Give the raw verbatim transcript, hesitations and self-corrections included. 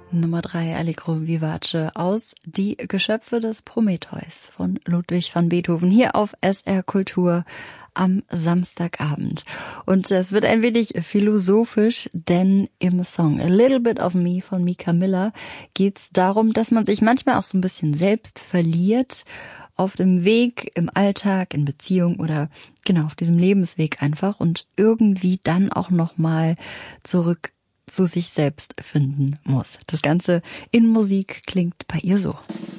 Nummer drei, Allegro vivace aus Die Geschöpfe des Prometheus von Ludwig van Beethoven hier auf S R Kultur am Samstagabend. Und es wird ein wenig philosophisch, denn im Song A Little Bit of Me von Mika Miller geht es darum, dass man sich manchmal auch so ein bisschen selbst verliert auf dem Weg, im Alltag, in Beziehung oder genau auf diesem Lebensweg einfach und irgendwie dann auch nochmal zurück zu sich selbst finden muss. Das Ganze in Musik klingt bei ihr so.